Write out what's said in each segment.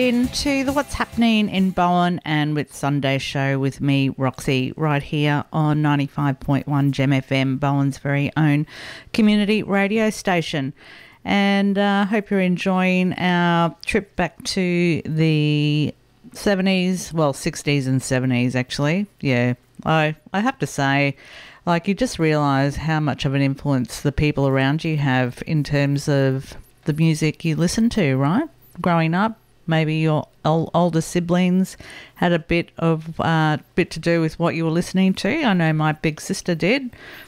Into the What's Happening in Bowen and with Sunday Show with me, Roxy, right here on 95.1 Gem FM, Bowen's very own community radio station. And I hope you're enjoying our trip back to the 70s, well, 60s and 70s actually. Yeah, I have to say, like, you just realise how much of an influence the people around you have in terms of the music you listen to, right? Growing up. Maybe your older siblings had a bit to do with what you were listening to. I know my big sister did.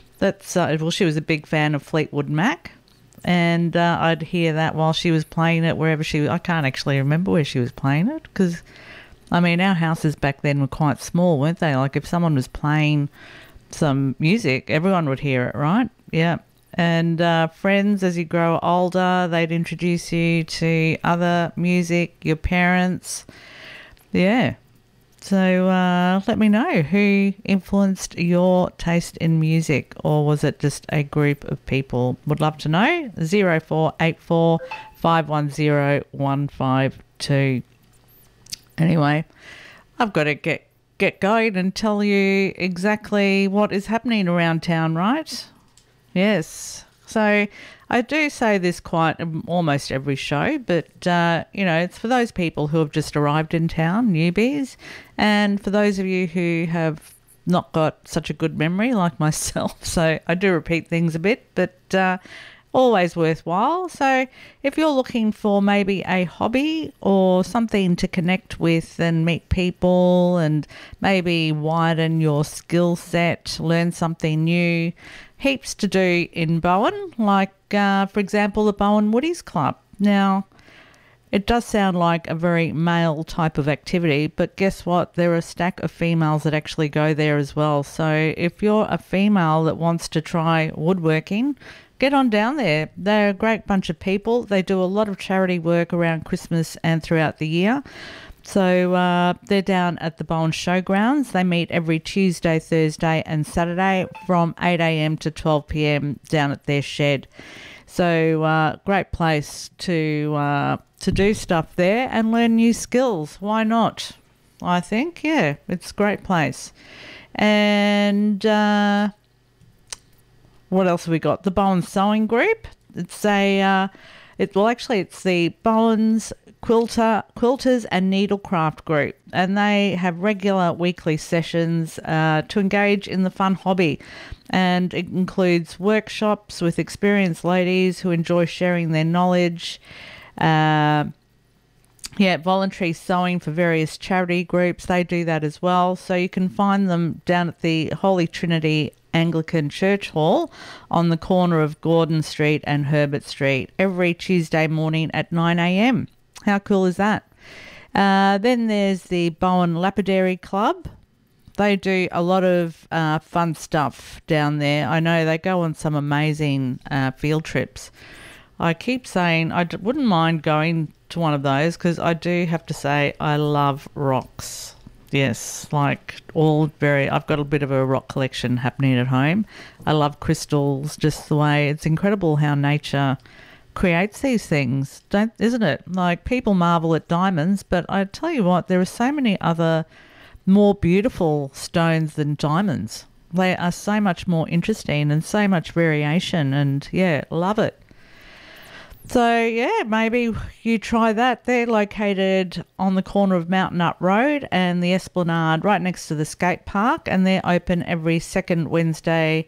She was a big fan of Fleetwood Mac, and I'd hear that while she was playing it wherever she was. I can't actually remember where she was playing it because, I mean, our houses back then were quite small, weren't they? Like if someone was playing some music, everyone would hear it, right? Yeah. And friends, as you grow older, they'd introduce you to other music, your parents. Yeah. So let me know who influenced your taste in music, or was it just a group of people? Would love to know. 0484 510 152. Anyway, I've got to get going and tell you exactly what is happening around town, right? Yes. So I do say this quite almost every show, but, it's for those people who have just arrived in town, newbies, and for those of you who have not got such a good memory like myself. So I do repeat things a bit, but always worthwhile. So if you're looking for maybe a hobby or something to connect with and meet people and maybe widen your skill set, learn something new, heaps to do in Bowen, like, for example, the Bowen Woodies Club. Now, it does sound like a very male type of activity, but guess what? There are a stack of females that actually go there as well. So if you're a female that wants to try woodworking, get on down there. They're a great bunch of people. They do a lot of charity work around Christmas and throughout the year. So they're down at the Bowen Showgrounds. They meet every Tuesday, Thursday and Saturday from 8 a.m. to 12 p.m. down at their shed. So great place to do stuff there and learn new skills. Why not? I think, yeah, it's a great place. And what else have we got? The Bowen Sewing Group. It's the Bowen's Quilters and Needlecraft Group, and they have regular weekly sessions to engage in the fun hobby, and it includes workshops with experienced ladies who enjoy sharing their knowledge, voluntary sewing for various charity groups. They do that as well, so you can find them down at the Holy Trinity Anglican Church Hall on the corner of Gordon Street and Herbert Street every Tuesday morning at 9 a.m. How cool is that? Then there's the Bowen Lapidary Club. They do a lot of fun stuff down there. I know they go on some amazing field trips. I keep saying I wouldn't mind going to one of those because I do have to say I love rocks. Yes, I've got a bit of a rock collection happening at home. I love crystals, just the way it's incredible how nature creates these things, isn't it? Like, people marvel at diamonds, but I tell you what, there are so many other more beautiful stones than diamonds. They are so much more interesting and so much variation, and yeah, love it. So yeah, maybe you try that. They're located on the corner of Mountain Up Road and the Esplanade, right next to the skate park, and they're open every second Wednesday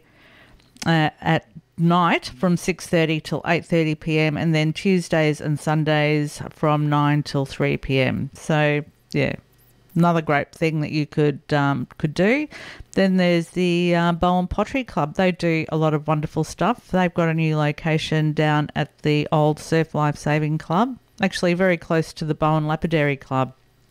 at night from 6:30 till 8:30 p.m. and then Tuesdays and Sundays from 9 till 3 p.m. So yeah, another great thing that you could do. Then there's the Bowen Pottery Club. They do a lot of wonderful stuff. They've got a new location down at the old Surf Life Saving Club, actually very close to the Bowen Lapidary Club.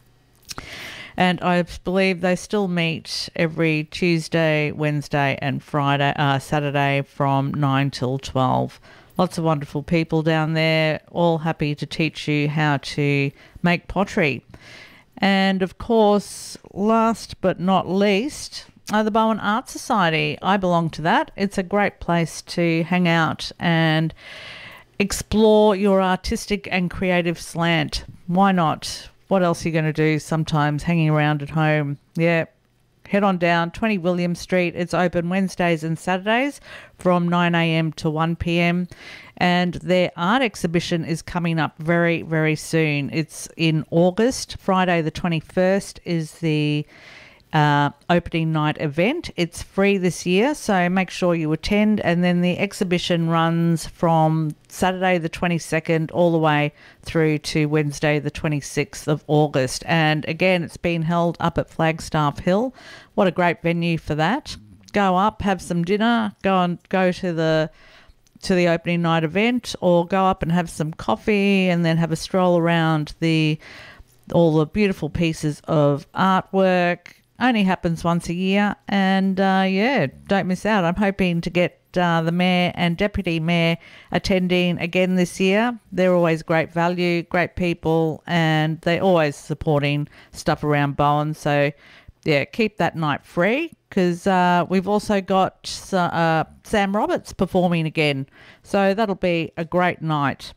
And I believe they still meet every Tuesday, Wednesday and Saturday from 9 till 12. Lots of wonderful people down there, all happy to teach you how to make pottery. And of course, last but not least, the Bowen Art Society. I belong to that. It's a great place to hang out and explore your artistic and creative slant. Why not? what else are you going to do sometimes hanging around at home? Yeah, head on down 20 William Street. It's open Wednesdays and Saturdays from 9 a.m. to 1 p.m. And their art exhibition is coming up very, very soon. It's in August. Friday the 21st is the opening night event. It's free this year, so make sure you attend. And then the exhibition runs from Saturday the 22nd all the way through to Wednesday the 26th of August. And again, it's been held up at Flagstaff Hill. What a great venue for that. Go up, have some dinner, go to the opening night event, or go up and have some coffee and then have a stroll around all the beautiful pieces of artwork. Only happens once a year, and don't miss out. I'm hoping to get the Mayor and Deputy Mayor attending again this year. They're always great value, great people, and they're always supporting stuff around Bowen. So, yeah, keep that night free, because we've also got Sam Roberts performing again. So that'll be a great night.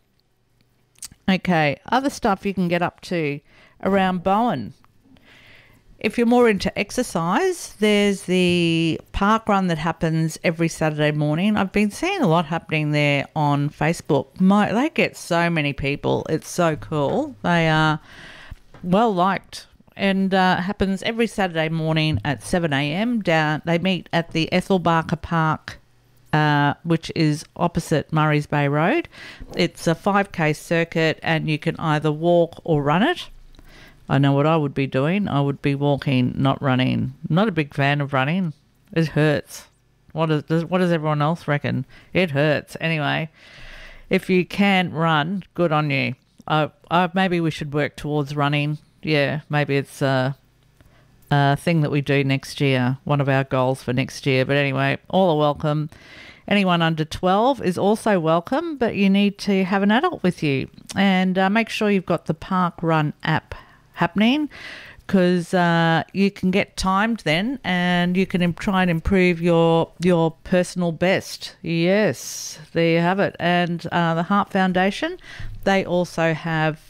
Okay, other stuff you can get up to around Bowen. If you're more into exercise, there's the park run that happens every Saturday morning. I've been seeing a lot happening there on Facebook. They get so many people. It's so cool. They are well liked, and happens every Saturday morning at 7 a.m. They meet at the Ethel Barker Park, which is opposite Murrays Bay Road. It's a 5K circuit, and you can either walk or run it. I know what I would be doing. I would be walking, not running. Not a big fan of running. It hurts. What does everyone else reckon? It hurts. Anyway, if you can run, good on you. Maybe we should work towards running. Yeah, maybe it's a thing that we do next year, one of our goals for next year. But anyway, all are welcome. Anyone under 12 is also welcome, but you need to have an adult with you. And make sure you've got the Park Run app happening, because you can get timed then, and you can try and improve your personal best. Yes, there you have it. And the Heart Foundation, they also have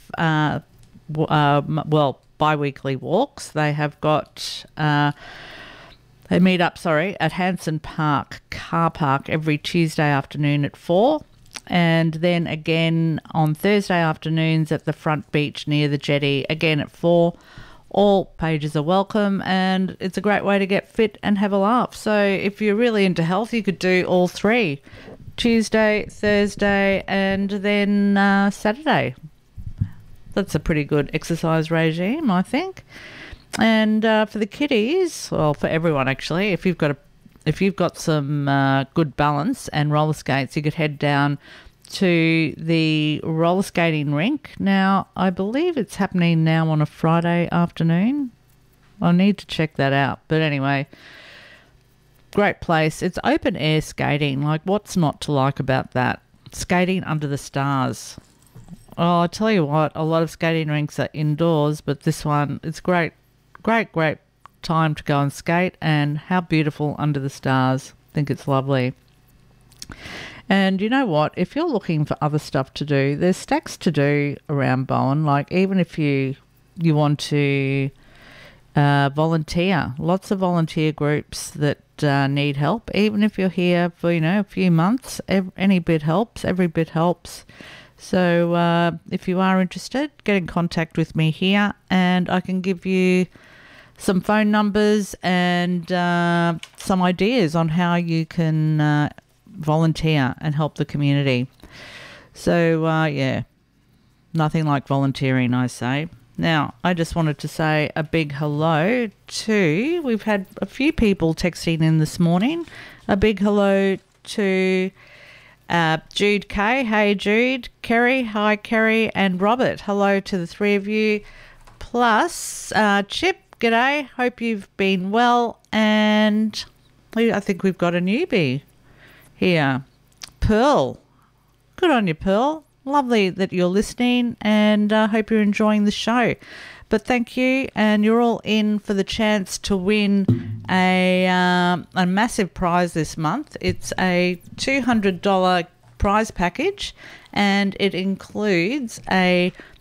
bi-weekly walks. They have got they meet up at Hanson Park car park every Tuesday afternoon at 4. And then again on Thursday afternoons at the front beach near the jetty, again at 4. All pages are welcome, and it's a great way to get fit and have a laugh. So if you're really into health, you could do all three: Tuesday, Thursday, and then Saturday. That's a pretty good exercise regime, I think. And for the kiddies, well, for everyone actually, if you've got some good balance and roller skates, you could head down to the roller skating rink. Now, I believe it's happening now on a Friday afternoon. I'll need to check that out. But anyway, great place. It's open air skating. Like, what's not to like about that? Skating under the stars. Oh, I tell you what, a lot of skating rinks are indoors, but this one, it's great time to go and skate, and how beautiful under the stars. I think it's lovely. And you know what? If you're looking for other stuff to do, there's stacks to do around Bowen. Like, even if you want to volunteer, lots of volunteer groups that need help. Even if you're here for, a few months, any bit helps, every bit helps. So if you are interested, get in contact with me here, and I can give you some phone numbers and some ideas on how you can volunteer and help the community. So, nothing like volunteering, I say. Now, I just wanted to say a big hello to, we've had a few people texting in this morning. A big hello to Jude K. Hey, Jude. Kerry. Hi, Kerry. And Robert. Hello to the three of you. Plus, Chip. G'day. Hope you've been well. And I think we've got a newbie here. Pearl. Good on you, Pearl. Lovely that you're listening, and I hope you're enjoying the show. But thank you, and you're all in for the chance to win a massive prize this month. It's a $200 prize package, and it includes a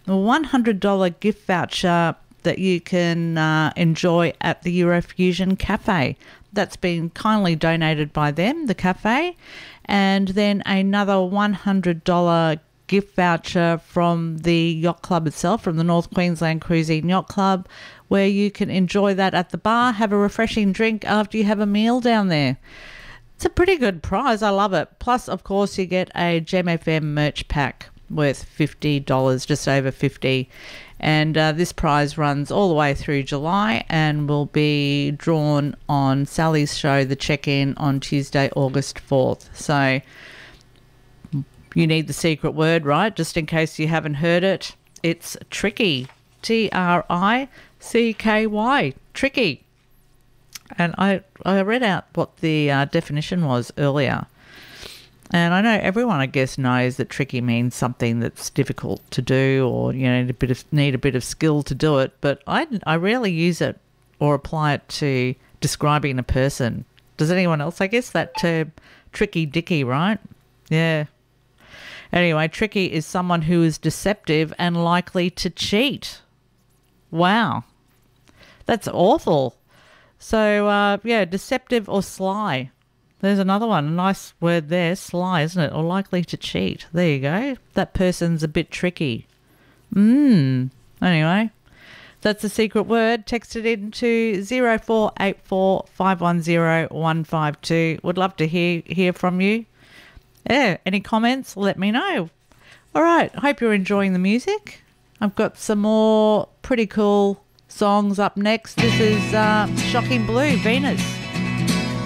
a $100 gift voucher that you can enjoy at the Eurofusion Cafe. That's been kindly donated by them, the cafe. And then another $100 gift voucher from the yacht club itself, from the North Queensland Cruising Yacht Club, where you can enjoy that at the bar, have a refreshing drink after you have a meal down there. It's a pretty good prize. I love it. Plus, of course, you get a Gem FM merch pack worth $50, just over $50. And this prize runs all the way through July and will be drawn on Sally's show, The Check-In, on Tuesday, August 4th. So you need the secret word, right? Just in case you haven't heard it. It's Tricky. Tricky. Tricky. And I read out what the definition was earlier. And I know everyone, I guess, knows that tricky means something that's difficult to do, or need a bit of skill to do it. But I rarely use it or apply it to describing a person. Does anyone else? I guess that term, tricky dicky, right? Yeah. Anyway, tricky is someone who is deceptive and likely to cheat. Wow. That's awful. So, deceptive or sly. There's another one. A nice word there. Sly, isn't it? Or likely to cheat. There you go. That person's a bit tricky. Anyway, that's the secret word. Text it into 0484 510 152. Would love to hear from you. Yeah, any comments? Let me know. All right. Hope you're enjoying the music. I've got some more pretty cool songs up next. This is Shocking Blue, Venus.